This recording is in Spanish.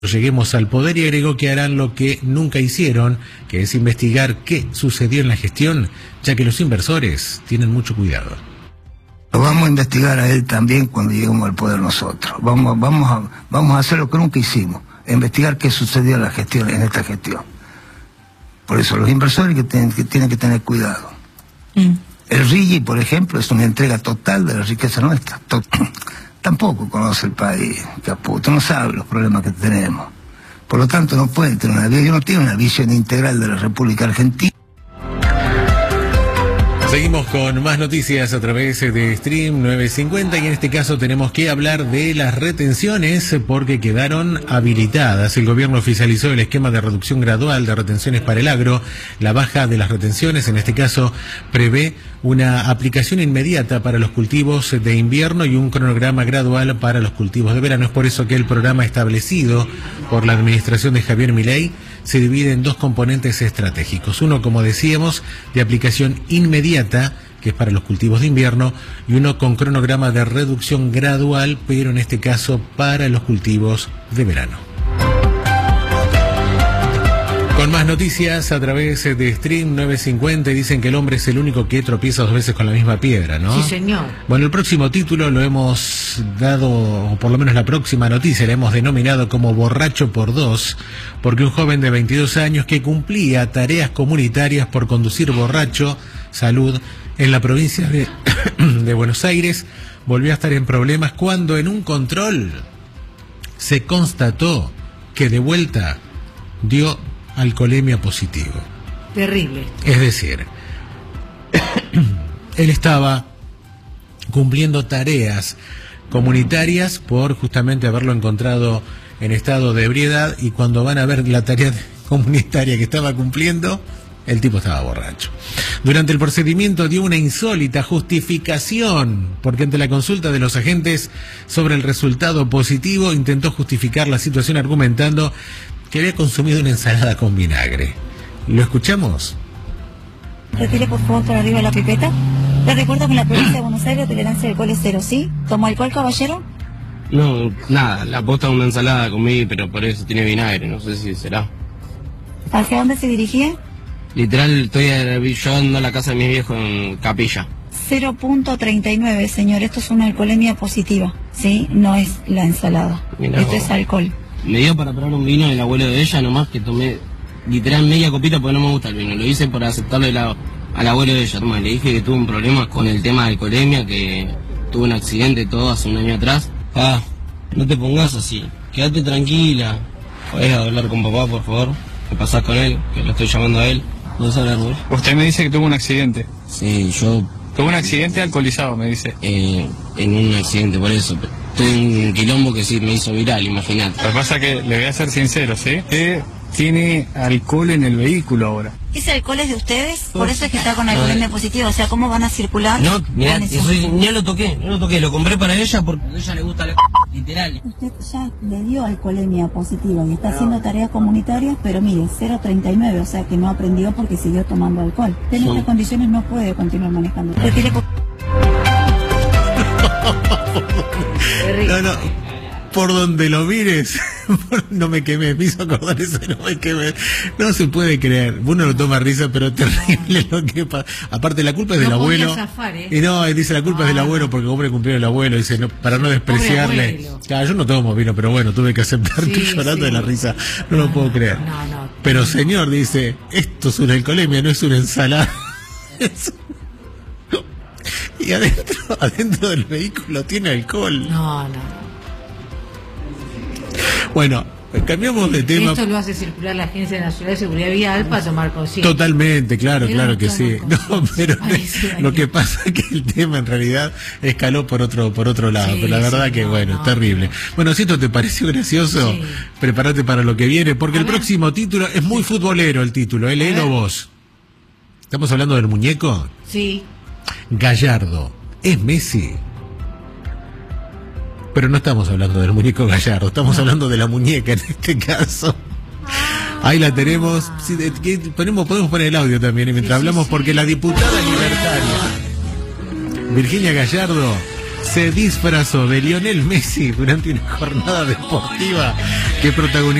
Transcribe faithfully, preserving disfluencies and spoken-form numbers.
lleguemos al poder, y agregó que harán lo que nunca hicieron, que es investigar qué sucedió en la gestión, ya que los inversores tienen mucho cuidado. Lo vamos a investigar a él también cuando lleguemos al poder nosotros. Vamos, vamos, a, vamos a hacer lo que nunca hicimos, investigar qué sucedió en la gestión, en esta gestión. Por eso los inversores que tienen que, tienen que tener cuidado. Mm. El R I G I, por ejemplo, es una entrega total de la riqueza nuestra. Tot Tampoco conoce el país, Caputo, no sabe los problemas que tenemos. Por lo tanto, no puede tener una visión, yo no tengo una visión integral de la República Argentina. Seguimos con más noticias a través de Stream novecientos cincuenta, y en este caso tenemos que hablar de las retenciones porque quedaron habilitadas. El gobierno oficializó el esquema de reducción gradual de retenciones para el agro. La baja de las retenciones, en este caso, prevé una aplicación inmediata para los cultivos de invierno y un cronograma gradual para los cultivos de verano. Es por eso que el programa establecido por la administración de Javier Milei se divide en dos componentes estratégicos. Uno, como decíamos, de aplicación inmediata, que es para los cultivos de invierno, y uno con cronograma de reducción gradual, pero en este caso para los cultivos de verano. Con más noticias a través de Stream novecientos cincuenta, y dicen que el hombre es el único que tropieza dos veces con la misma piedra, ¿no? Sí, señor. Bueno, el próximo título lo hemos dado, o por lo menos la próxima noticia la hemos denominado como borracho por dos, porque un joven de veintidós años que cumplía tareas comunitarias por conducir borracho, salud, en la provincia de, de Buenos Aires, volvió a estar en problemas cuando en un control se constató que de vuelta dio alcoholemia positivo. Terrible. Es decir, él estaba cumpliendo tareas comunitarias por justamente haberlo encontrado en estado de ebriedad, y cuando van a ver la tarea comunitaria que estaba cumpliendo, el tipo estaba borracho. Durante el procedimiento dio una insólita justificación, porque ante la consulta de los agentes sobre el resultado positivo, intentó justificar la situación argumentando que había consumido una ensalada con vinagre. ¿Lo escuchamos? Retire por favor por arriba la pipeta. Le recuerdo que en la provincia de Buenos Aires la tolerancia de alcohol es cero, ¿sí? ¿Tomó alcohol, caballero? No, nada, la posta una ensalada comí, pero por eso tiene vinagre, no sé si será. ¿Hacia dónde se dirigía? Literal, estoy llevando a la casa de mis viejos en Capilla. cero punto treinta y nueve, señor, esto es una alcoholemia positiva, ¿sí? No es la ensalada, Mirá esto vos. Es alcohol. Me dio para traer un vino del abuelo de ella, nomás que tomé literal media copita porque no me gusta el vino. Lo hice por aceptarle la, al abuelo de ella. Toma, le dije que tuve un problema con el tema de alcoholemia, que tuve un accidente todo hace un año atrás. Ah, no te pongas así, quédate tranquila. ¿Podés hablar con papá, por favor? ¿Qué pasás con él? Que lo estoy llamando a él. ¿Podés hablar con él? Usted me dice que tuvo un accidente. Sí, yo... Tuvo un accidente alcoholizado, me dice. Eh, en un accidente, por eso. Tuve un quilombo que sí me hizo viral, imagínate. Lo que pasa es que, le voy a ser sincero, ¿sí? Usted tiene alcohol en el vehículo ahora. ¿Ese alcohol es de ustedes? Por eso es que está con alcoholemia positiva. O sea, ¿cómo van a circular? No, mira, ni lo toqué, no lo toqué. Lo compré para ella porque a ella le gusta la... literal. Usted ya le dio alcoholemia positiva y está haciendo tareas comunitarias, pero mire, cero punto treinta y nueve, o sea que no aprendió porque siguió tomando alcohol. En estas condiciones no puede continuar manejando. Retire por... No, no, por donde lo mires, no me quemé, me hizo acordar eso, no me quemé. No se puede creer, uno lo toma risa, pero terrible lo que pasa. Aparte, la culpa es del no abuelo. Zafar, ¿eh? Y no, dice la culpa ah. es del abuelo porque hombre cumplió el abuelo, dice, no, para no despreciarle. Claro, yo no tomo vino, pero bueno, tuve que aceptar, sí, estoy llorando sí. de la risa, no, no lo puedo creer. No, no. Pero señor, dice, esto es una alcoholemia, no es una ensalada. Y adentro, adentro del vehículo tiene alcohol. No, no. Bueno, cambiamos de tema. Esto lo hace circular la Agencia Nacional de Seguridad Vial para tomar conciencia. Totalmente, claro, pero claro que sí. No, pero lo que pasa es que el tema en realidad escaló por otro por otro lado. Sí, pero la verdad sí, que, no, bueno, no, terrible. No. Bueno, si esto te pareció gracioso, sí. prepárate para lo que viene, porque el próximo título es muy futbolero, el título, ¿eh? Léelo vos. ¿Estamos hablando del muñeco? Sí. Gallardo, ¿es Messi? Pero no estamos hablando del muñeco Gallardo, estamos no. hablando de la muñeca en este caso. Ahí la tenemos. Sí, de, que ponemos, podemos poner el audio también mientras sí, hablamos, sí, sí. porque la diputada libertaria Virginia Gallardo se disfrazó de Lionel Messi durante una jornada deportiva que protagonizó